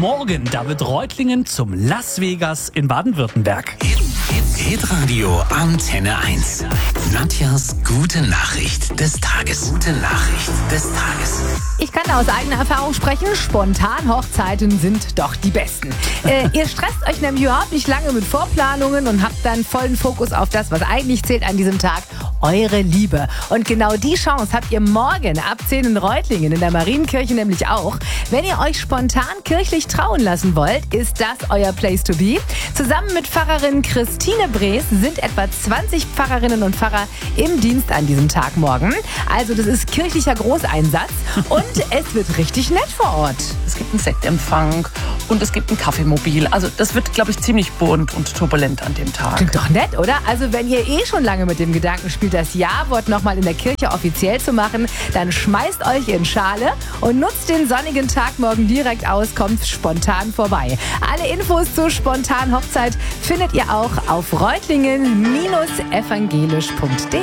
Morgen, da wird Reutlingen zum Las Vegas in Baden-Württemberg. Hitradio Antenne 1. Nadjas gute Nachricht des Tages. Gute Nachricht des Tages. Ich kann aus eigener Erfahrung sprechen, Spontan-Hochzeiten sind doch die besten. Ihr stresst euch nämlich überhaupt nicht lange mit Vorplanungen und habt dann vollen Fokus auf das, was eigentlich zählt an diesem Tag, eure Liebe. Und genau die Chance habt ihr morgen ab 10 in Reutlingen in der Marienkirche nämlich auch. Wenn ihr euch spontan kirchlich trauen lassen wollt, ist das euer Place to be. Zusammen mit Pfarrerin Christine Brees sind etwa 20 Pfarrerinnen und Pfarrer im Dienst an diesem Tag morgen. Also das ist kirchlicher Großeinsatz und es wird richtig nett vor Ort. Es gibt einen Sektempfang und es gibt ein Kaffeemobil. Also das wird, glaube ich, ziemlich bunt und turbulent an dem Tag. Klingt doch nett, oder? Also wenn ihr schon lange mit dem Gedanken spielt, das Ja-Wort nochmal in der Kirche offiziell zu machen, dann schmeißt euch in Schale und nutzt den sonnigen Tag morgen direkt aus, kommt spontan vorbei. Alle Infos zur spontanen Hochzeit findet ihr auch auf reutlingen-evangelisch.de.